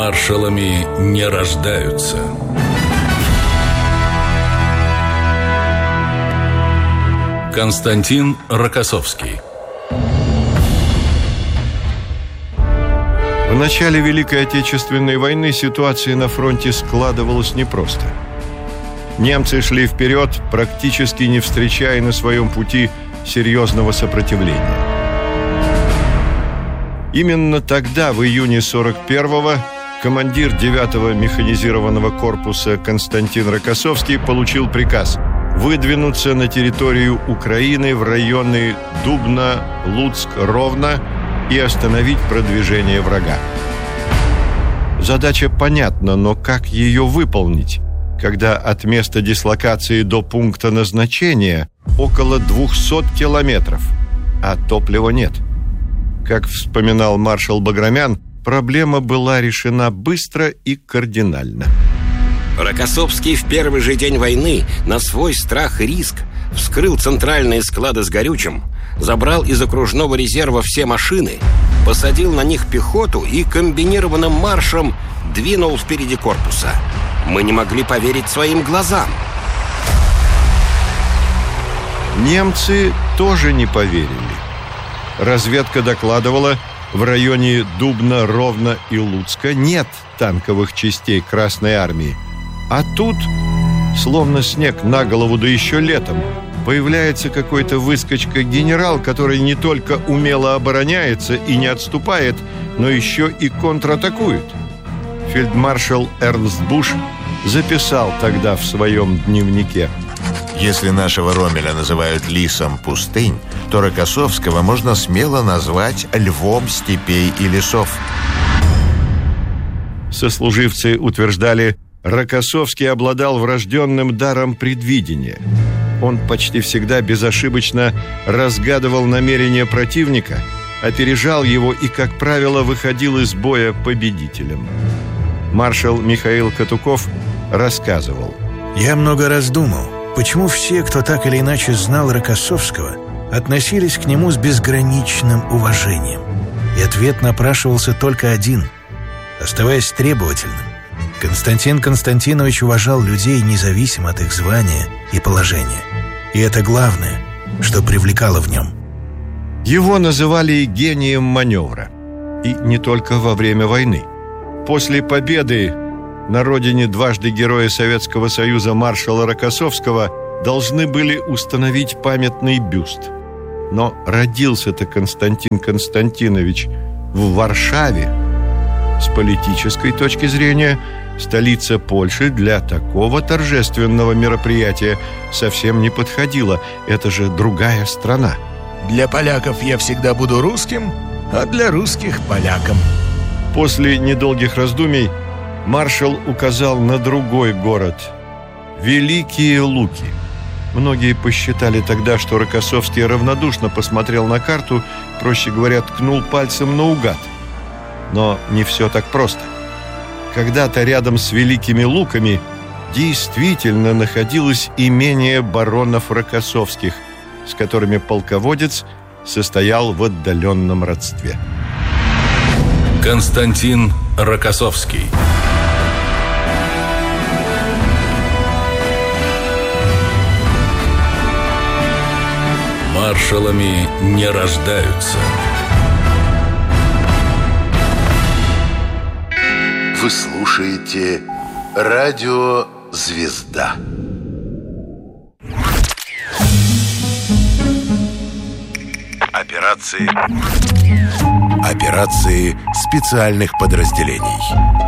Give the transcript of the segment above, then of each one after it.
Маршалами не рождаются. Константин Рокоссовский. В начале Великой Отечественной войны ситуация на фронте складывалась непросто. Немцы шли вперед, практически не встречая на своем пути серьезного сопротивления. Именно тогда, в июне 41-го, командир 9-го механизированного корпуса Константин Рокоссовский получил приказ выдвинуться на территорию Украины в районы Дубна, Луцк, Ровно и остановить продвижение врага. Задача понятна, но как ее выполнить, когда от места дислокации до пункта назначения около 200 километров, а топлива нет? Как вспоминал маршал Баграмян, проблема была решена быстро и кардинально. Рокоссовский в первый же день войны на свой страх и риск вскрыл центральные склады с горючим, забрал из окружного резерва все машины, посадил на них пехоту и комбинированным маршем двинул впереди корпуса. Мы не могли поверить своим глазам. Немцы тоже не поверили. Разведка докладывала, в районе Дубна, Ровно и Луцка нет танковых частей Красной Армии. А тут, словно снег на голову, да еще летом, появляется какой-то выскочка-генерал, который не только умело обороняется и не отступает, но еще и контратакует. Фельдмаршал Эрнст Буш записал тогда в своем дневнике: «Если нашего Роммеля называют лисом пустынь, то Рокоссовского можно смело назвать львом степей и лесов». Сослуживцы утверждали, Рокоссовский обладал врожденным даром предвидения. Он почти всегда безошибочно разгадывал намерения противника, опережал его и, как правило, выходил из боя победителем. Маршал Михаил Катуков рассказывал: «Я много раз думал, почему все, кто так или иначе знал Рокоссовского, относились к нему с безграничным уважением. И ответ напрашивался только один. Оставаясь требовательным, Константин Константинович уважал людей независимо от их звания и положения. И это главное, что привлекало в нем». Его называли гением маневра. И не только во время войны. После победы на родине дважды Героя Советского Союза маршала Рокоссовского должны были установить памятный бюст. Но родился-то Константин Константинович в Варшаве. С политической точки зрения, столица Польши для такого торжественного мероприятия совсем не подходила. Это же другая страна. «Для поляков я всегда буду русским, а для русских – поляком». После недолгих раздумий маршал указал на другой город – Великие Луки. Многие посчитали тогда, что Рокоссовский равнодушно посмотрел на карту, проще говоря, ткнул пальцем наугад. Но не все так просто. Когда-то рядом с Великими Луками действительно находилось имение баронов Рокоссовских, с которыми полководец состоял в отдаленном родстве. Константин Рокоссовский. Маршалами не рождаются. Вы слушаете радио «Звезда». Операции специальных подразделений.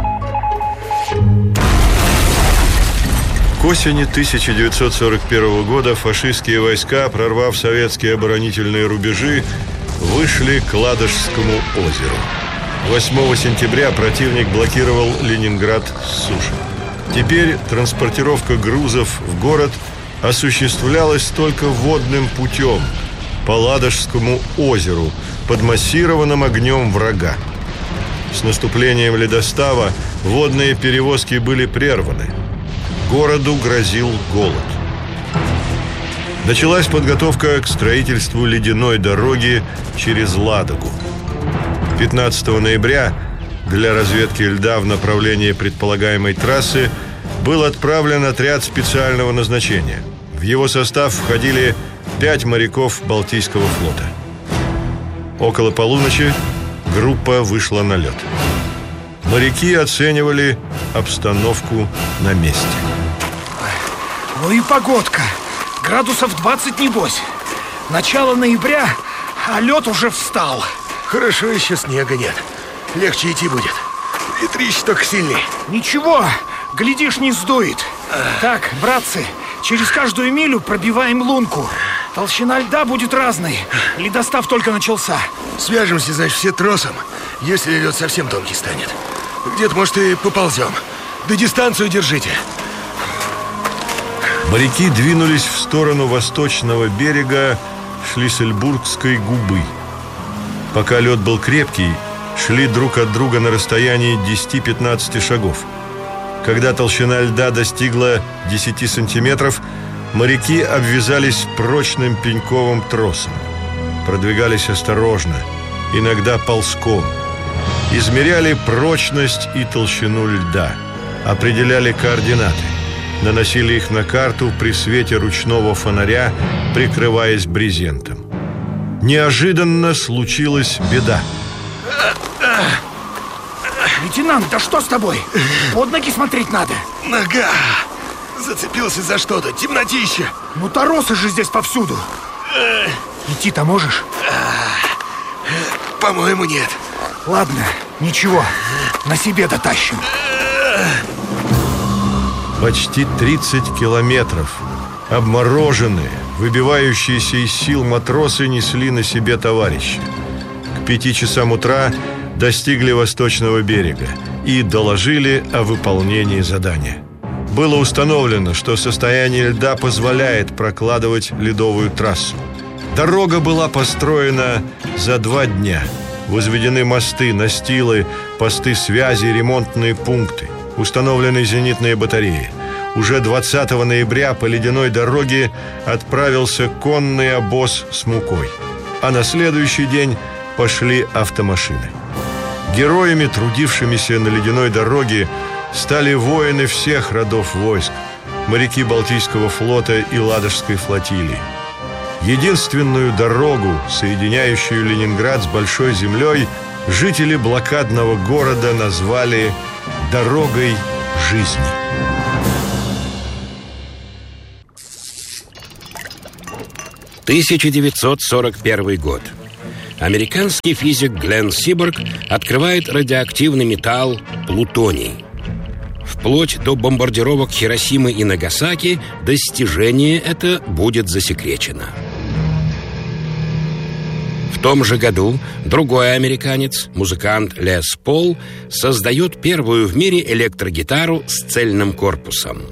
К осени 1941 года фашистские войска, прорвав советские оборонительные рубежи, вышли к Ладожскому озеру. 8 сентября противник блокировал Ленинград с суши. Теперь транспортировка грузов в город осуществлялась только водным путем по Ладожскому озеру под массированным огнем врага. С наступлением ледостава водные перевозки были прерваны. Городу грозил голод. Началась подготовка к строительству ледяной дороги через Ладогу. 15 ноября для разведки льда в направлении предполагаемой трассы был отправлен отряд специального назначения. В его состав входили 5 моряков Балтийского флота. Около полуночи группа вышла на лед. Моряки оценивали обстановку на месте. Ну и погодка. Градусов 20 небось. Начало ноября, а лед уже встал. Хорошо, еще снега нет. Легче идти будет. Ветрище только сильнее. Ничего, глядишь, не сдует. Так, братцы, через каждую милю пробиваем лунку. Толщина льда будет разной. Ледостав только начался. Свяжемся, значит, все тросом, если лед совсем тонкий станет. Где-то, может, и поползем. Да дистанцию держите. Моряки двинулись в сторону восточного берега Шлиссельбургской губы. Пока лед был крепкий, шли друг от друга на расстоянии 10-15 шагов. Когда толщина льда достигла 10 сантиметров, моряки обвязались прочным пеньковым тросом. Продвигались осторожно, иногда ползком. Измеряли прочность и толщину льда, определяли координаты, наносили их на карту при свете ручного фонаря, прикрываясь брезентом. Неожиданно случилась беда. Лейтенант, да что с тобой? Под ноги смотреть надо. Нога! Зацепился за что-то, темнотища. Ну торосы же здесь повсюду. Идти-то можешь? По-моему, нет. Ладно, ничего, на себе дотащим. Почти 30 километров. Обмороженные, выбивающиеся из сил матросы несли на себе товарища. К 5 часам утра достигли восточного берега и доложили о выполнении задания. Было установлено, что состояние льда позволяет прокладывать ледовую трассу. Дорога была построена за 2 дня. Возведены мосты, настилы, посты связи, ремонтные пункты. Установлены зенитные батареи. Уже 20 ноября по ледяной дороге отправился конный обоз с мукой. А на следующий день пошли автомашины. Героями, трудившимися на ледяной дороге, стали воины всех родов войск, моряки Балтийского флота и Ладожской флотилии. Единственную дорогу, соединяющую Ленинград с Большой землей, жители блокадного города назвали «Дорогой жизни». — 1941 год. Американский физик Глен Сиборг открывает радиоактивный металл плутоний. Вплоть до бомбардировок Хиросимы и Нагасаки достижение это будет засекречено. В том же году другой американец, музыкант Лес Пол, создает первую в мире электрогитару с цельным корпусом.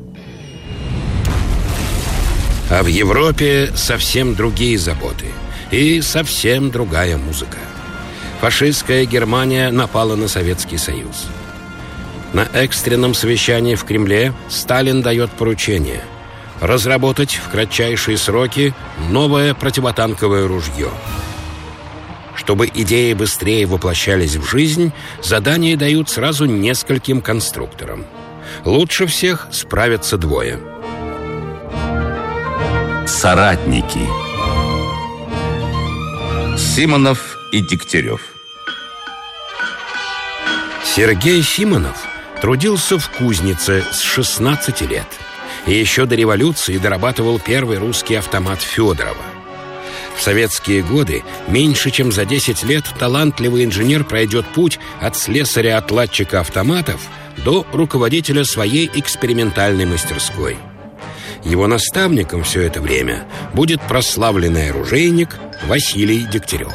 А в Европе совсем другие заботы и совсем другая музыка. Фашистская Германия напала на Советский Союз. На экстренном совещании в Кремле Сталин дает поручение разработать в кратчайшие сроки новое противотанковое ружье. Чтобы идеи быстрее воплощались в жизнь, задание дают сразу нескольким конструкторам. Лучше всех справятся 2. Соратники. Симонов и Дегтярев. Сергей Симонов трудился в кузнице с 16 лет и еще до революции дорабатывал первый русский автомат Федорова. В советские годы меньше чем за 10 лет талантливый инженер пройдет путь от слесаря-отладчика автоматов до руководителя своей экспериментальной мастерской. Его наставником все это время будет прославленный оружейник Василий Дегтярев.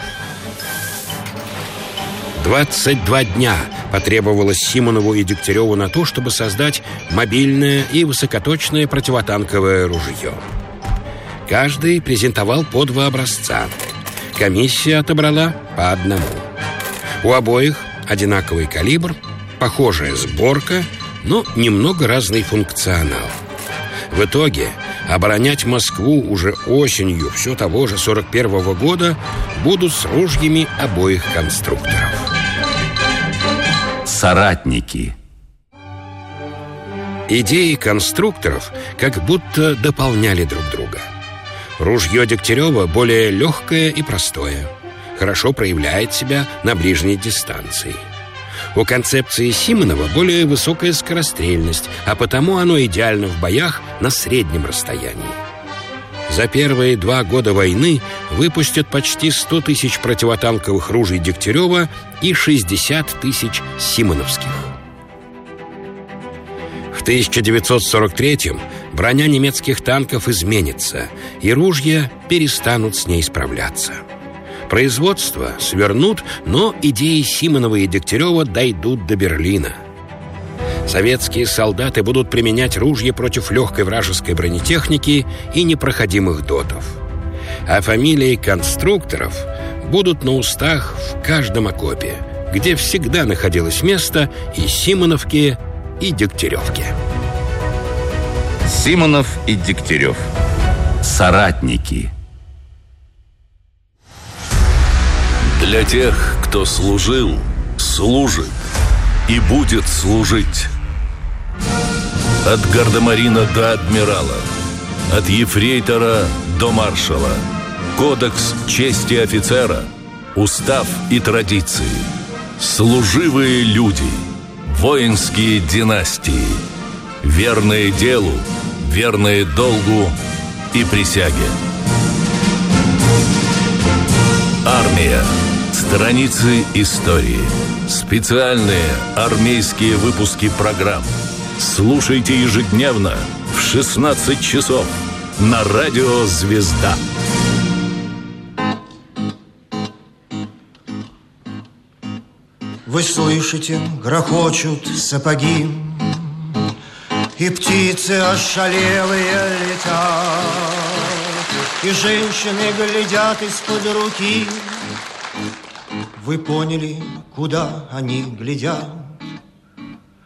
22 дня потребовалось Симонову и Дегтяреву на то, чтобы создать мобильное и высокоточное противотанковое ружье. Каждый презентовал по 2 образца. Комиссия отобрала по 1. У обоих одинаковый калибр, похожая сборка, но немного разный функционал. В итоге оборонять Москву уже осенью все того же 41 года будут с ружьями обоих конструкторов. Соратники. Идеи конструкторов как будто дополняли друг друга. Ружье Дегтярева более легкое и простое, хорошо проявляет себя на ближней дистанции. У концепции Симонова более высокая скорострельность, а потому оно идеально в боях на среднем расстоянии. За первые 2 года войны выпустят почти 100 тысяч противотанковых ружей Дегтярева и 60 тысяч симоновских. В 1943-м броня немецких танков изменится, и ружья перестанут с ней справляться. Производство свернут, но идеи Симонова и Дегтярева дойдут до Берлина. Советские солдаты будут применять ружья против легкой вражеской бронетехники и непроходимых дотов. А фамилии конструкторов будут на устах в каждом окопе, где всегда находилось место и Симоновке, и Дегтяревке. Симонов и Дегтярев. Соратники. Для тех, кто служил, служит и будет служить. От гардемарина до адмирала, от ефрейтора до маршала. Кодекс чести офицера, устав и традиции. Служивые люди, воинские династии, верные делу, верные долгу и присяге. Армия. Страницы истории. Специальные армейские выпуски программ. Слушайте ежедневно в 16 часов на радио «Звезда». Вы слышите, грохочут сапоги, и птицы ошалелые летят, и женщины глядят из-под руки. Вы поняли, куда они глядят?